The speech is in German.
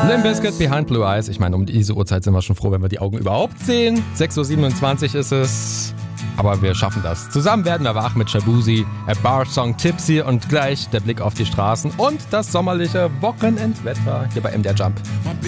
Limp Bizkit, Behind Blue Eyes. Ich meine, um diese Uhrzeit sind wir schon froh, wenn wir die Augen überhaupt sehen. 6.27 Uhr ist es. Aber wir schaffen das. Zusammen werden wir wach mit Shabuzi, A Bar Song Tipsy und gleich der Blick auf die Straßen und das sommerliche Wochenendwetter hier bei MDR Jump.